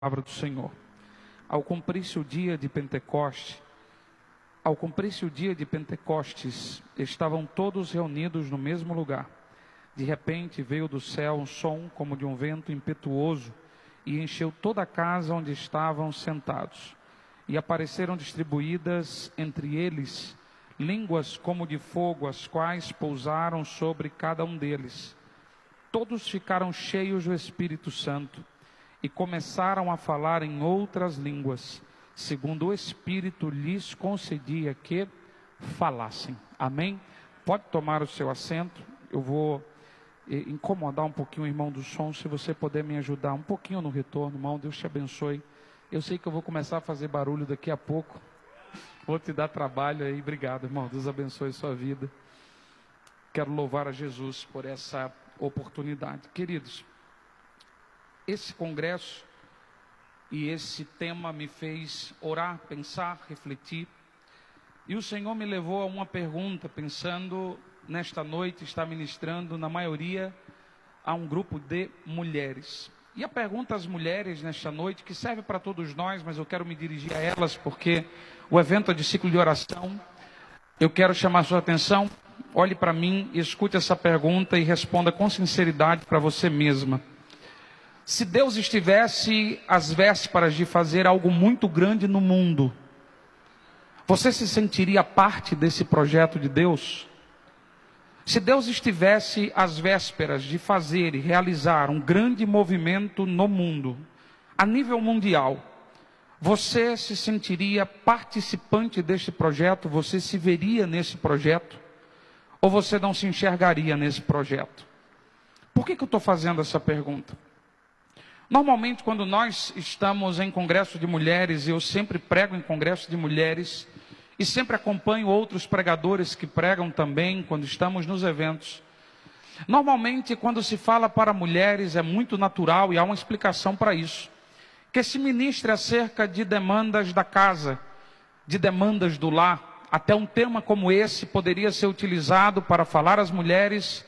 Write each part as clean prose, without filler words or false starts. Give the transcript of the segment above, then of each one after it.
Palavra do Senhor. Ao cumprir-se o dia de Pentecostes, estavam todos reunidos no mesmo lugar. De repente veio do céu um som como de um vento impetuoso e encheu toda a casa onde estavam sentados. E apareceram distribuídas entre eles línguas como de fogo, as quais pousaram sobre cada um deles. Todos ficaram cheios do Espírito Santo e começaram a falar em outras línguas, segundo o Espírito lhes concedia que falassem. Amém? Pode tomar o seu assento. Eu vou incomodar um pouquinho o irmão do som, se você puder me ajudar um pouquinho no retorno, irmão. Deus te abençoe. Eu sei que eu vou começar a fazer barulho daqui a pouco. Vou te dar trabalho aí. Obrigado, irmão. Deus abençoe a sua vida. Quero louvar a Jesus por essa oportunidade. Queridos, esse congresso e esse tema me fez orar, pensar, refletir. E o Senhor me levou a uma pergunta, pensando nesta noite, está ministrando na maioria a um grupo de mulheres. E a pergunta às mulheres nesta noite, que serve para todos nós, mas eu quero me dirigir a elas, porque o evento é de ciclo de oração. Eu quero chamar a sua atenção. Olhe para mim, escute essa pergunta e responda com sinceridade para você mesma. Se Deus estivesse às vésperas de fazer algo muito grande no mundo, você se sentiria parte desse projeto de Deus? Se Deus estivesse às vésperas de fazer e realizar um grande movimento no mundo, a nível mundial, você se sentiria participante deste projeto? Você se veria nesse projeto? Ou você não se enxergaria nesse projeto? Por que eu estou fazendo essa pergunta? Normalmente, quando nós estamos em congresso de mulheres, eu sempre prego em congresso de mulheres, e sempre acompanho outros pregadores que pregam também, quando estamos nos eventos. Normalmente, quando se fala para mulheres, é muito natural, e há uma explicação para isso, que se ministre acerca de demandas da casa, de demandas do lar. Até um tema como esse poderia ser utilizado para falar às mulheres,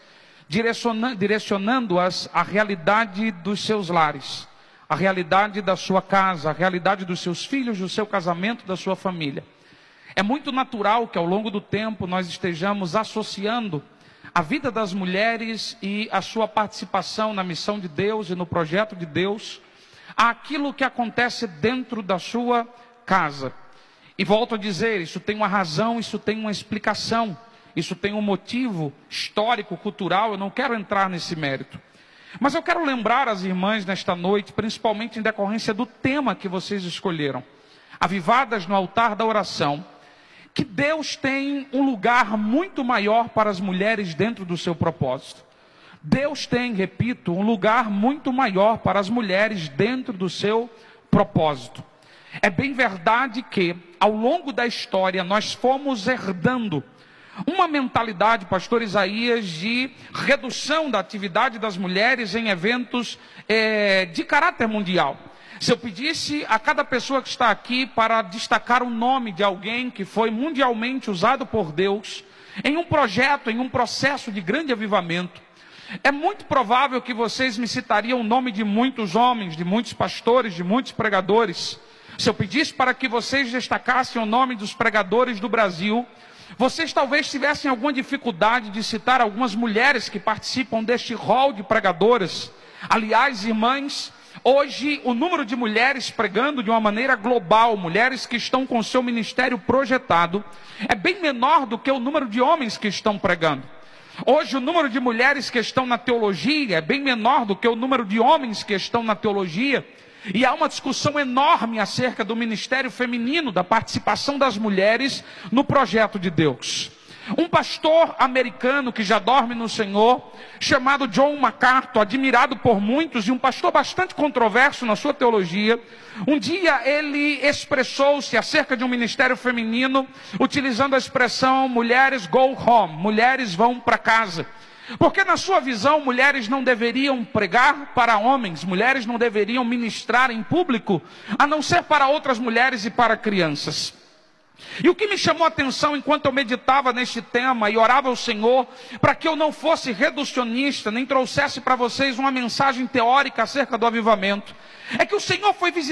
direcionando-as à realidade dos seus lares, à realidade da sua casa, à realidade dos seus filhos, do seu casamento, da sua família. É muito natural que ao longo do tempo nós estejamos associando a vida das mulheres e a sua participação na missão de Deus e no projeto de Deus àquilo que acontece dentro da sua casa. E volto a dizer, isso tem uma razão, isso tem uma explicação. Isso tem um motivo histórico, cultural, eu não quero entrar nesse mérito. Mas eu quero lembrar as irmãs nesta noite, principalmente em decorrência do tema que vocês escolheram, avivadas no altar da oração, que Deus tem um lugar muito maior para as mulheres dentro do seu propósito. Deus tem, repito, um lugar muito maior para as mulheres dentro do seu propósito. É bem verdade que, ao longo da história, nós fomos herdando uma mentalidade, pastor Isaías, de redução da atividade das mulheres em eventos de caráter mundial. Se eu pedisse a cada pessoa que está aqui para destacar o nome de alguém que foi mundialmente usado por Deus em um projeto, em um processo de grande avivamento, é muito provável que vocês me citariam o nome de muitos homens, de muitos pastores, de muitos pregadores. Se eu pedisse para que vocês destacassem o nome dos pregadores do Brasil, vocês talvez tivessem alguma dificuldade de citar algumas mulheres que participam deste rol de pregadoras. Aliás, irmãs, hoje o número de mulheres pregando de uma maneira global, mulheres que estão com seu ministério projetado, é bem menor do que o número de homens que estão pregando. Hoje o número de mulheres que estão na teologia é bem menor do que o número de homens que estão na teologia. E há uma discussão enorme acerca do ministério feminino, da participação das mulheres no projeto de Deus. Um pastor americano que já dorme no Senhor, chamado John MacArthur, admirado por muitos e um pastor bastante controverso na sua teologia, um dia ele expressou-se acerca de um ministério feminino, utilizando a expressão mulheres go home, mulheres vão para casa. Porque na sua visão, mulheres não deveriam pregar para homens, mulheres não deveriam ministrar em público, a não ser para outras mulheres e para crianças. E o que me chamou a atenção enquanto eu meditava neste tema e orava ao Senhor, para que eu não fosse reducionista, nem trouxesse para vocês uma mensagem teórica acerca do avivamento, é que o Senhor foi visitar